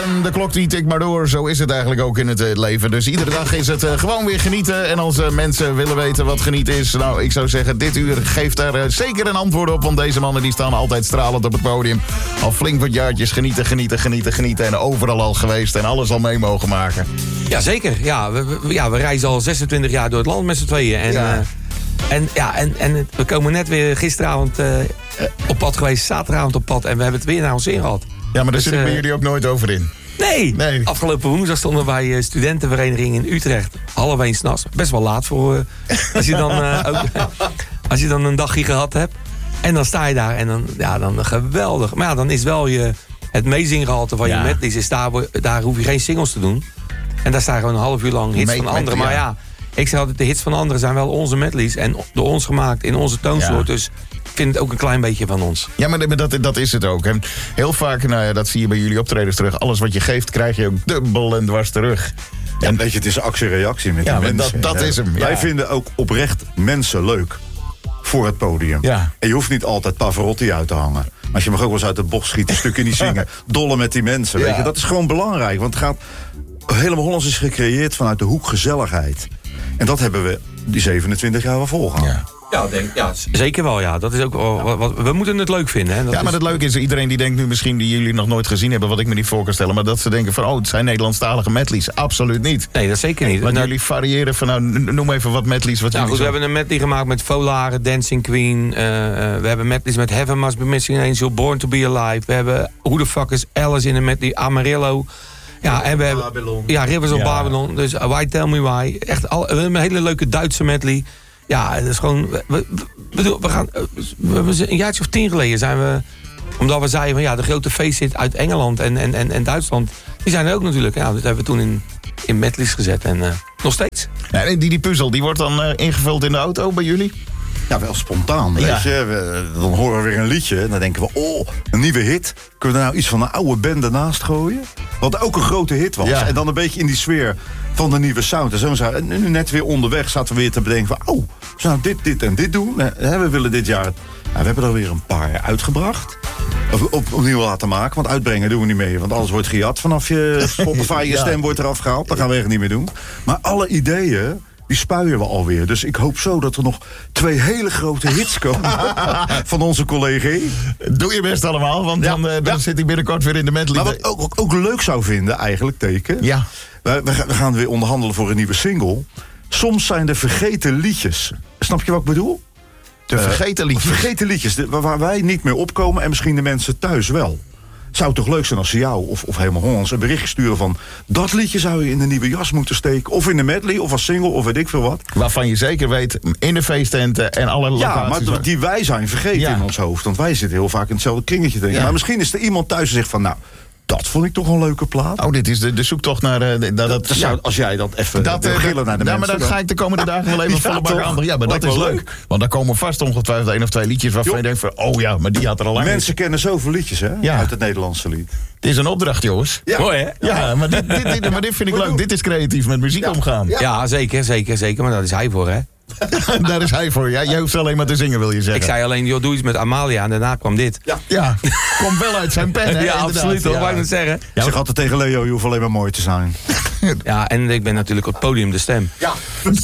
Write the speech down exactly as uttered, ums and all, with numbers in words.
En de klok die tikt maar door, zo is het eigenlijk ook in het uh, leven. Dus iedere dag is het uh, gewoon weer genieten. En als uh, mensen willen weten wat genieten is... nou, ik zou zeggen, dit uur geeft daar uh, zeker een antwoord op. Want deze mannen die staan altijd stralend op het podium. Al flink wat jaartjes genieten, genieten, genieten, genieten. En overal al geweest en alles al mee mogen maken. Ja, zeker. Ja, we, we, ja, we reizen al zesentwintig jaar door het land met z'n tweeën. En, ja. Uh, en, ja, en, en we komen net weer gisteravond uh, op pad geweest, zaterdagavond op pad. En we hebben het weer naar ons zin gehad. Ja, maar daar dus, zit ik bij uh, jullie ook nooit over in. Nee. nee, afgelopen woensdag stonden we bij uh, studentenvereniging in Utrecht. Half één 's nachts. Best wel laat voor uh, als, je dan, uh, ook, als je dan een dagje gehad hebt. En dan sta je daar en dan, ja, dan geweldig. Maar ja, dan is wel je, het meezinggehalte van ja. je medleys. Is daar, daar hoef je geen singles te doen. En daar staan gewoon een half uur lang hits Meet, van anderen. met, maar ja, ik zeg altijd, de hits van anderen zijn wel onze medleys. En door ons gemaakt, in onze toonsoort. Ja. Dus ik vind het ook een klein beetje van ons. Ja, maar dat, dat is het ook. En heel vaak, nou ja, dat zie je bij jullie optredens terug. Alles wat je geeft, krijg je ook dubbel en dwars terug. Ja, en weet je, het is actie-reactie met ja, die mensen. Dat, dat is hem. Ja. Wij vinden ook oprecht mensen leuk voor het podium. Ja. En je hoeft niet altijd Pavarotti uit te hangen. Maar als je mag ook wel eens uit de bocht schieten, een stukje niet zingen. Dollen met die mensen, weet ja. je. Dat is gewoon belangrijk. Want het gaat... Helemaal Hollands is gecreëerd vanuit de hoek gezelligheid. En dat hebben we die zevenentwintig jaar wel volgehouden. Ja. Ja, denk, ja, zeker wel. Ja. Dat is ook wel, wat, wat, we moeten het leuk vinden. Hè. Dat ja, maar is... het leuke is, iedereen die denkt nu misschien die jullie nog nooit gezien hebben, wat ik me niet voor kan stellen, maar dat ze denken van, oh, het zijn Nederlandstalige medleys. Absoluut niet. Nee, dat zeker niet. Want nou, jullie variëren van, nou, noem even wat medleys. Wat nou, goed, zo... we hebben een medley gemaakt met Volare, Dancing Queen. Uh, uh, we hebben medleys met Heaven Must Be Missing an Angel, Born to Be Alive. We hebben Who the Fuck is Alice in een medley, Amarillo. Ja, en we hebben Babylon. Ja, Rivers of ja. Babylon. Dus uh, Why Tell Me Why. Echt al, we hebben een hele leuke Duitse medley. Ja, dat is gewoon... We, we, we, we gaan, we, we, een jaartje of tien geleden zijn we... Omdat we zeiden van ja, de grote feesthit uit Engeland en, en, en, en Duitsland... die zijn er ook natuurlijk. Ja, dat hebben we toen in, in medleys gezet. En uh, nog steeds. Ja, die, die puzzel, die wordt dan uh, ingevuld in de auto bij jullie? Ja, wel spontaan, weet ja. je. We, dan horen we weer een liedje en dan denken we... oh, een nieuwe hit. Kunnen we er nou iets van een oude band ernaast gooien? Wat ook een grote hit was. Ja. En dan een beetje in die sfeer van de nieuwe sound. En, zo, en nu net weer onderweg zaten we weer te bedenken van... oh, we zouden dit, dit en dit doen. We willen dit jaar... Nou, we hebben er weer een paar uitgebracht. Of op, opnieuw laten maken, want uitbrengen doen we niet mee. Want alles wordt gejat vanaf je Spotify. Je ja. stem wordt eraf gehaald. Dat gaan we echt niet meer doen. Maar alle ideeën... die spuien we alweer. Dus ik hoop zo dat er nog twee hele grote hits komen van onze collega. Doe je best allemaal, want ja, dan, uh, dan ja. zit ik binnenkort weer in de medley. Maar wat ook, ook, ook leuk zou vinden, eigenlijk, Teken. Ja. We, we gaan weer onderhandelen voor een nieuwe single. Soms zijn er vergeten liedjes. Snap je wat ik bedoel? De vergeten liedjes? Uh, vergeten liedjes, de, waar wij niet meer opkomen en misschien de mensen thuis wel. Zou het toch leuk zijn als ze jou of, of helemaal Hollands een berichtje sturen van... dat liedje zou je in een nieuwe jas moeten steken. Of in de medley, of als single, of weet ik veel wat. Waarvan je zeker weet, in de feesttenten en alle locaties. Ja, maar die wij zijn vergeten ja. in ons hoofd. Want wij zitten heel vaak in hetzelfde kringetje te denken. Ja. Maar misschien is er iemand thuis die zegt van... nou, dat vond ik toch een leuke plaat. Oh, dit is de, de zoektocht naar... Uh, de, dat, dat, zou, als jij dat even dat, uh, gillen naar de ja, mensen... maar dat ga ik de komende dagen wel even ja, volle bak aan. Ja, maar dat is leuk. leuk. Want dan komen vast ongetwijfeld één of twee liedjes... waarvan jo. je denkt van, oh ja, maar die had er al lang. Mensen kennen zoveel liedjes, hè? Ja. Uit het Nederlandse lied. Het is een opdracht, jongens. Ja. Mooi, hè? Ja, ja maar, dit, dit, dit, maar dit vind ik leuk. Dit is creatief met muziek ja. omgaan. Ja. ja, zeker, zeker, zeker. Maar daar is hij voor, hè? Daar is hij voor. Ja, jij hoeft alleen maar te zingen, wil je zeggen. Ik zei alleen, joh, doe iets met Amalia. En daarna kwam dit. Ja, ja. Komt wel uit zijn pen, hè? Ja, absoluut. Wat wou ik moet zeggen? Ik zeg altijd tegen Leo, je hoeft alleen maar mooi te zijn. Ja, en ik ben natuurlijk op het podium de stem. Ja.